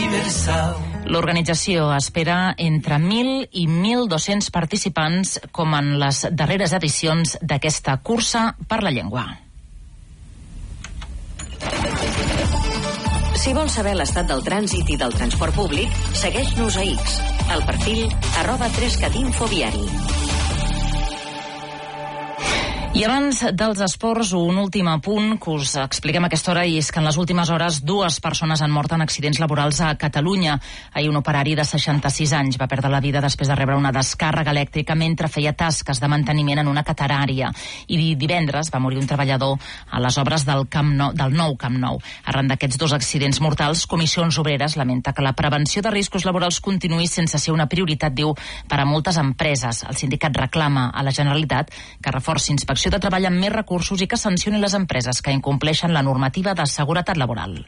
universal. L'organització espera entre 1.000 i 1.200 participants com en les darreres edicions d'aquesta cursa per la llengua. Si vols saber l'estat del trànsit i del transport públic, segueix-nos a X, al perfil @3catinfoviari. I abans dels esports, un últim apunt que us expliquem a aquesta hora, i és que en les últimes hores 2 persones han mort en accidents laborals a Catalunya. Ahir un operari de 66 anys va perdre la vida després de rebre una descàrrega elèctrica mentre feia tasques de manteniment en una catenària. I divendres va morir un treballador a les obres del nou Camp Nou. Arran d'aquests 2 accidents mortals, Comissions Obreres lamenta que la prevenció de riscos laborals continuï sense ser una prioritat, diu, per a moltes empreses. El sindicat reclama a la Generalitat que reforci inspecció de treball amb més recursos i que sancioni les empreses que incompleixen la normativa de seguretat laboral.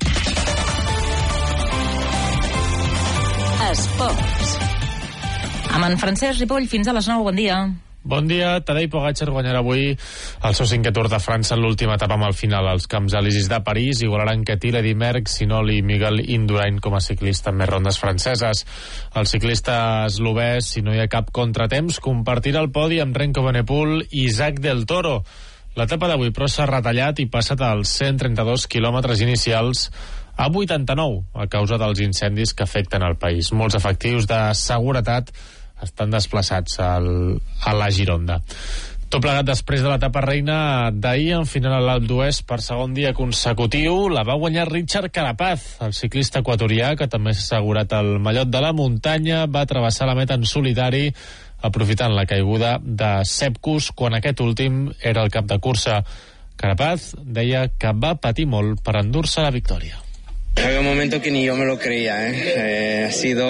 Esports. Amb en Francesc Ripoll, fins a les 9, bon dia. Bon dia. Tadej Pogačar guanyarà avui el seu 5è Tour de França en l'última etapa amb el final als Camps Elisis de París. Igualaran Ketty, Eddy Merckx, Sinol i Miguel Indurain com a ciclista en més rondes franceses. El ciclista eslovè, si no hi ha cap contratemps, compartirà el podi amb Renko Evenepoel i Isaac del Toro. L'etapa d'avui, però, s'ha retallat i passat als 132 quilòmetres inicials a 89 a causa dels incendis que afecten el país. Molts efectius de seguretat estan desplaçats a la Gironda. Tot plegat després de l'etapa reina d'ahir, en final a l'Alpe d'Huez per segon dia consecutiu, la va guanyar Richard Carapaz, el ciclista equatorià, que també s'ha assegurat el mallot de la muntanya, va travessar la meta en solitari, aprofitant la caiguda de Sepp Kuss quan aquest últim era el cap de cursa. Carapaz deia que va patir molt per endur-se la victòria. Había un momento que ni yo me lo creía, ha sido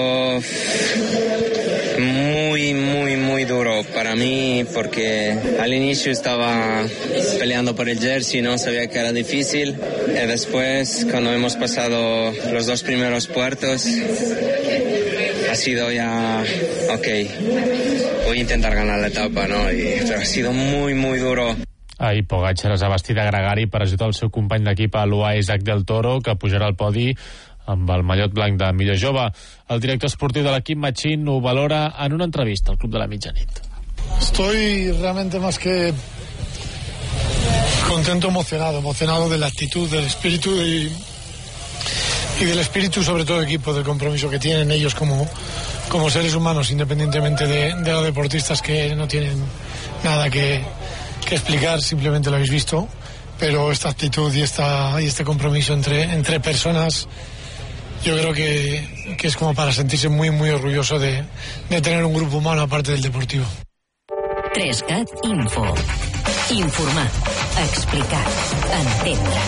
muy duro para mí porque al inicio estaba peleando por el jersey, no sabía que era difícil, y después cuando hemos pasado los 2 primeros puertos ha sido ya ok, voy a intentar ganar la etapa, ¿no? Pero ha sido muy duro. Ahir Pogačar es va vestir de gregari per ajudar el seu company d'equip a l'UAE, Isaac del Toro, que pujarà al podi amb el mallot blanc de millor jove. El director esportiu de l'equip, Machín, ho valora en una entrevista al Club de la Mitjanit. Estoy realmente más que contento, emocionado de la actitud, del espíritu y del espíritu, sobre todo, equipo, del compromiso que tienen ellos como seres humanos, independientemente de los deportistas, que no tienen nada que explicar, simplemente lo habéis visto, pero esta actitud y este compromiso entre personas, yo creo que es como para sentirse muy orgulloso de tener un grupo humano aparte del deportivo. 3CAT Info. Informar, explicar, entendre.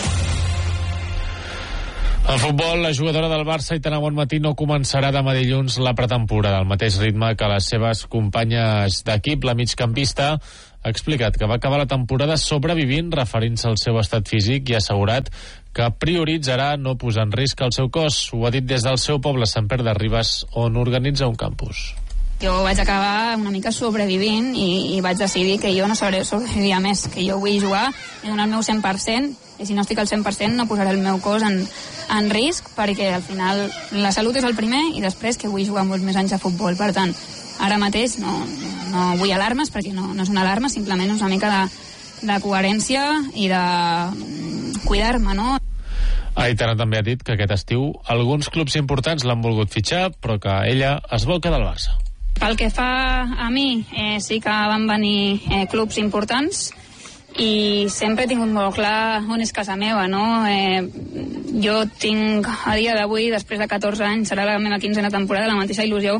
Al futbol, la jugadora del Barça, Aitana Bonmatí, no començarà demà dilluns la pretemporada al mateix ritme que les seves companyes d'equip. La migcampista ha explicat que va acabar la temporada sobrevivint, referint-se al seu estat físic, i ha assegurat que prioritzarà no posar en risc el seu cos. Ho ha dit des del seu poble, Sant Pere de Ribes, on organitza un campus. Jo vaig acabar una mica sobrevivint i vaig decidir que jo no sabré sobrevivir més, que jo vull jugar i donar el meu 100%, i si no estic al 100% no posaré el meu cos en risc, perquè al final la salut és el primer i després que vull jugar molts més anys a futbol. Per tant, ara mateix no vull alarmes, perquè no són alarmes, simplement és una mica de coherència i de cuidar-me, no? Aitana també ha dit que aquest estiu alguns clubs importants l'han volgut fitxar, però que ella es vol quedar al Barça. Pel que fa a mi, sí que van venir clubs importants i sempre he tingut molt clar on és casa meva, no? Jo tinc, a dia d'avui, després de 14 anys, serà la meva 15a temporada, la mateixa il·lusió.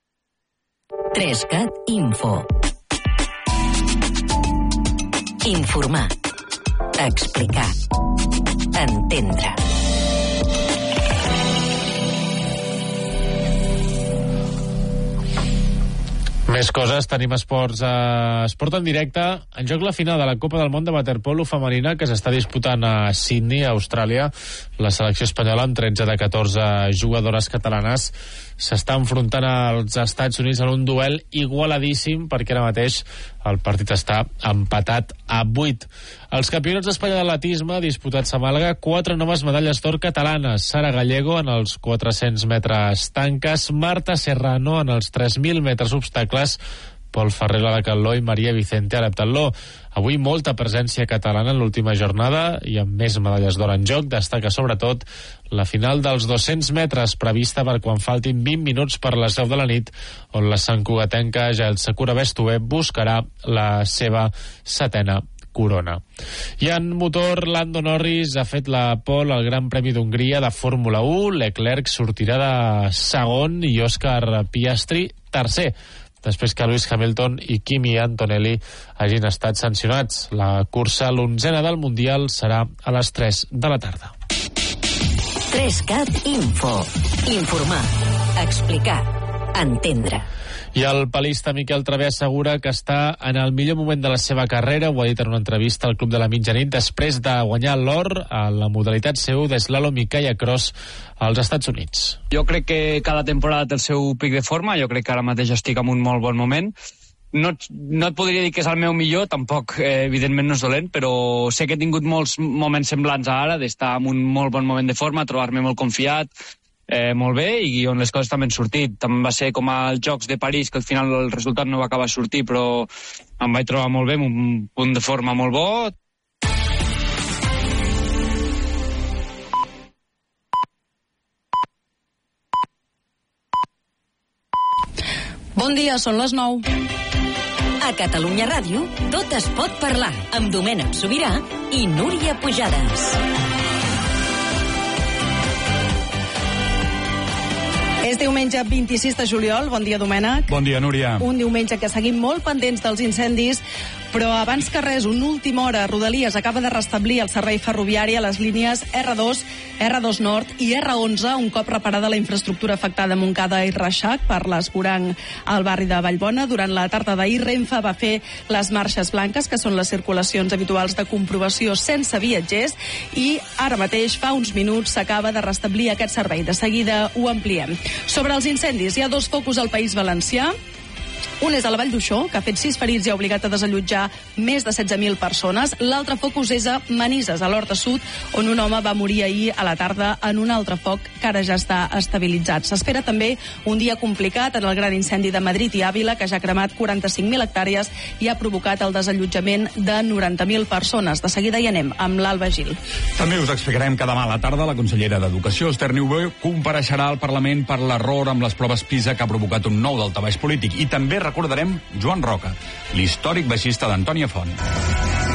3CAT Info. Informar, explicar, entendre. Més coses, tenim esports. Esport en directe. En joc la final de la Copa del Món de waterpolo femenina que s'està disputant a Sydney, a Austràlia. La selecció espanyola, amb 13 de 14 jugadores catalanes, s'està enfrontant als Estats Units en un duel igualadíssim, perquè ara mateix El partit està empatat a 8. Els campionats d'Espanya d'atletisme disputats a Màlaga, 4 noves medalles d'or catalanes. Sara Gallego en els 400 metres tanques, Marta Serrano en els 3.000 metres obstacles, Pol Ferrer a la Catló i Maria Vicente a l'heptatló. Avui molta presència catalana en l'última jornada i amb més medalles d'or en joc. Destaca sobretot la final dels 200 metres prevista per quan faltin 20 minuts per les 10 de la nit, on la santcugatenca Jael Sakura Bestové buscarà la seva 7ª corona. I en motor, Lando Norris ha fet la pole al Gran Premi d'Hongria de Fórmula 1. Leclerc sortirà de segon i Oscar Piastri tercer, després que Lewis Hamilton i Kimi Antonelli hagin estat sancionats. La cursa, l'11ª del Mundial, serà a les 3 de la tarda. 3CAT Info. Informar, explicar, entendre. I el palista Miquel Travé assegura que està en el millor moment de la seva carrera. Ho ha dit en una entrevista al Club de la Mitjanit després de guanyar l'or a la modalitat seu d'eslalom i kayak cross als Estats Units. Jo crec que cada temporada té el seu pic de forma. Jo crec que ara mateix estic en un molt bon moment. No et podria dir que és el meu millor, tampoc, evidentment no és dolent, però sé que he tingut molts moments semblants a ara, d'estar en un molt bon moment de forma, trobar-me molt confiat, molt bé, i on les coses també han sortit. També va ser com als Jocs de París, que al final el resultat no va acabar a sortir, però em vaig trobar molt bé, amb un punt de forma molt bo. Bon dia, són les 9. A Catalunya Ràdio, tot es pot parlar, amb Domènec Sobirà i Núria Pujades. És diumenge 26 de juliol. Bon dia, Domènec. Bon dia, Núria. Un diumenge que seguim molt pendents dels incendis, però abans que res, una última hora, Rodalies acaba de restablir el servei ferroviari a les línies R2, R2 Nord i R11, un cop reparada la infraestructura afectada a Montcada i Reixac per l'esborang al barri de Vallbona. Durant la tarda d'ahir, Renfe va fer les marxes blanques, que són les circulacions habituals de comprovació sense viatgers, i ara mateix, fa uns minuts, s'acaba de restablir aquest servei. De seguida ho ampliem. Sobre els incendis, hi ha 2 focus al País Valencià. Un és a la Vall d'Uixó, que ha fet 6 ferits i ha obligat a desallotjar més de 16.000 persones. L'altre focus és a Manises, a l'Horta Sud, on un home va morir ahir a la tarda en un altre foc que ara ja està estabilitzat. S'espera també un dia complicat en el gran incendi de Madrid i Àvila, que ja ha cremat 45.000 hectàrees i ha provocat el desallotjament de 90.000 persones. De seguida hi anem amb l'Alba Gil. També us explicarem que demà a la tarda la consellera d'Educació, Esther Niubé, compareixerà al Parlament per l'error amb les proves PISA que ha provocat un nou daltabaix polític. I també recordarem Joan Roca, l'històric baixista d'Antònia Font.